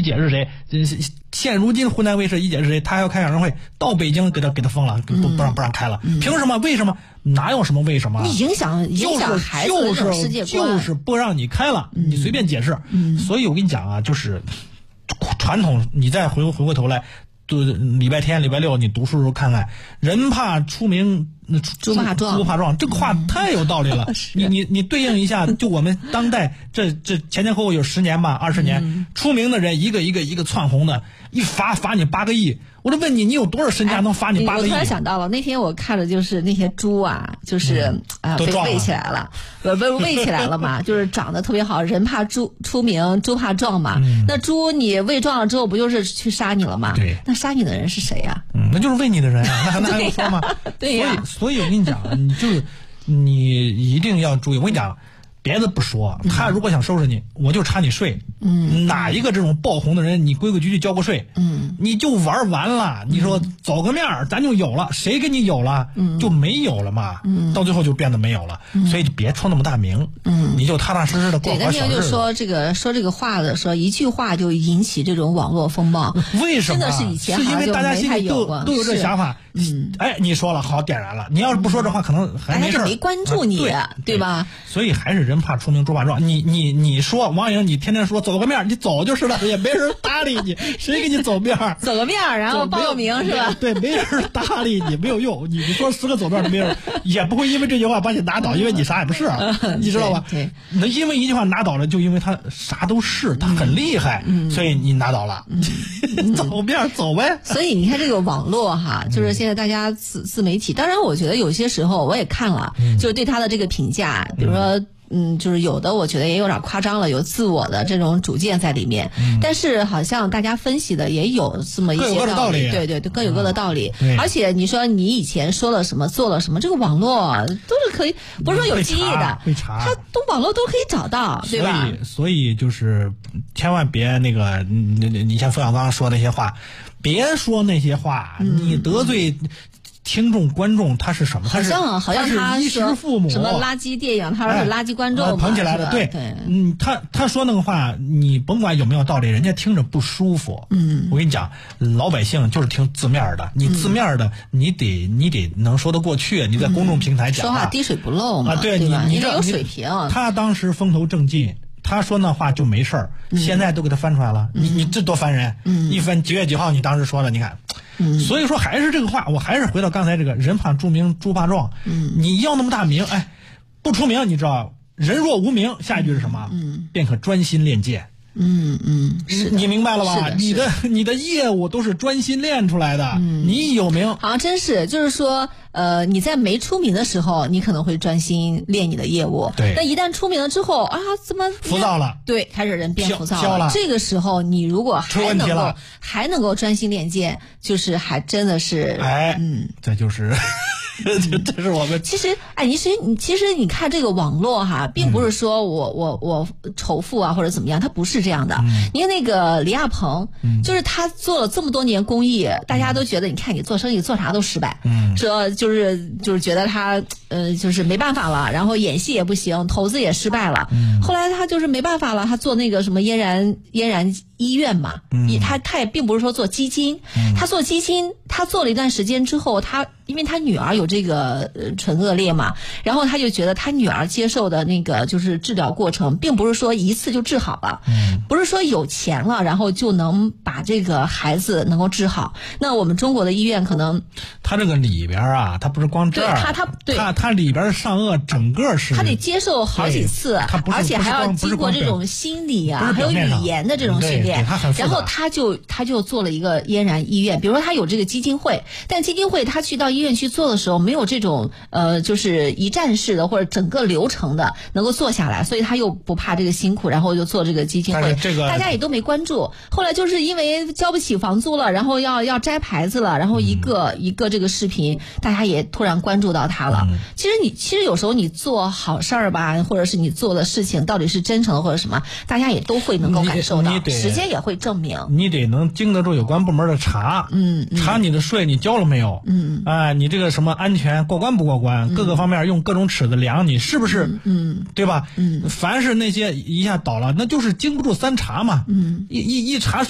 一姐是谁？现如今湖南卫视一姐是谁？他还要开演唱会，到北京给他封了，不让开了。凭什么？为什么？哪有什么为什么？ 你影响孩子的这种世界观， 就是不让你开了，你随便解释。所以我跟你讲啊，就是传统，你再回过头来。礼拜天、礼拜六，你读书的时候看看，人怕出名， 猪怕壮， 这个话太有道理了。你对应一下，就我们当代这前后有10年吧，20年，出名的人一个窜红的，一罚你8个亿。我就问你，你有多少身家能罚你8个亿？ 我突然想到了，那天我看的就是那些猪啊，就是被喂起来了，喂起来了嘛，就是长得特别好，人怕猪出名，猪怕壮嘛。那猪你喂壮了之后，不就是去杀你了吗？ 对， 那杀你的人是谁呀？ 那就是喂你的人啊，那还用说吗？ 对呀。 所以我跟你讲，你一定要注意。我跟你讲。别的不说，他如果想收拾你，我就查你税。哪一个这种爆红的人，你规规矩矩交过税，你就玩完了。你说走个面儿，咱就有了，谁给你有了，就没有了嘛。到最后就变得没有了。所以别出那么大名，你就踏踏实实的过好小日子。 对，那天就说这个话的，说一句话就引起这种网络风暴。 为什么？ 真的是以前是因为大家心里都有这想法。哎，你说了，好，点燃了。你要是不说这话，可能还没事。 大家就没关注你，对吧？ 所以还是人怕出名，猪怕壮。你说王莹，你天天说走个面，你走就是了，也没人搭理你，谁给你走面？ 走个面，然后报个名是吧？ 对，没人搭理你，没有用。你说10个走面，没人也不会因为这句话把你打倒，因为你啥也不是，你知道吧？ 对， 那因为一句话拿倒了，就因为他啥都是，他很厉害，所以你拿倒了，走面走呗。 所以你看这个网络哈，就是现在大家自媒体，当然我觉得有些时候我也看了，就是对他的这个评价，比如说。就是有的我觉得也有点夸张了，有自我的这种主见在里面。但是好像大家分析的也有这么一些道理，对，各有各的道理。而且你说你以前说了什么，做了什么，这个网络都是可以，不是说有记忆的，它都网络都可以找到，对吧？ 所以就是千万别那个，你像冯小刚说那些话，别说那些话，你得罪。听众观众他是什么？ 好像他是衣食父母， 什么垃圾电影，他说是垃圾观众捧起来的，对，他说那个话，你甭管有没有道理，人家听着不舒服。我跟你讲，老百姓就是听字面的，你字面的，你得能说得过去，你在公众平台讲说话滴水不漏嘛， 对吧？ 你得有水平。 他当时风头正劲。他说那话就没事儿，现在都给他翻出来了，你这多烦人！一翻几月几号你当时说的，你看，所以说还是这个话，我还是回到刚才这个人怕出名，猪怕壮。你要那么大名，哎，不出名，你知道，人若无名，下一句是什么？便可专心练剑。你明白了吧？你的业务都是专心练出来的。你有名， 好像真是，就是说，你在没出名的时候，你可能会专心练你的业务。 对。 那一旦出名了之后啊，怎么浮躁了？ 对，开始人变浮躁了。这个时候，你如果还能够专心练剑，就是还真的是， 这就是。这是我们其实你看这个网络哈，并不是说我仇富啊或者怎么样，他不是这样的。你看那个李亚鹏，就是他做了这么多年公益，大家都觉得你看你做生意做啥都失败，说就是觉得他就是没办法了，然后演戏也不行，投资也失败了。后来他就是没办法了，他做那个什么嫣然医院嘛，他也并不是说做基金，他做基金，他做了一段时间之后，因为他女儿有这个唇腭裂嘛，然后他就觉得他女儿接受的那个就是治疗过程，并不是说一次就治好了，不是说有钱了然后就能把这个孩子能够治好。那我们中国的医院可能， 他这个里边啊，他不是光这儿，他里边上颚整个是， 他得接受好几次，而且还要经过这种心理啊，还有语言的这种训练。然后他就做了一个嫣然医院，比如说他有这个基金会，但基金会他去到医院去做的时候，没有这种就是一站式的或者整个流程的能够做下来，所以他又不怕这个辛苦，然后就做这个基金会，大家也都没关注。后来就是因为交不起房租了，然后要摘牌子了，然后一个这个视频，大家也突然关注到他了。其实有时候你做好事儿吧，或者是你做的事情到底是真诚的或者什么，大家也都会能够感受到，时间也会证明。 你得能经得住有关部门的查，查你的税你交了没有，你这个什么安全过关不过关，各个方面用各种尺子量你是不是，对吧？凡是那些一下倒了，那就是经不住3查嘛，一查。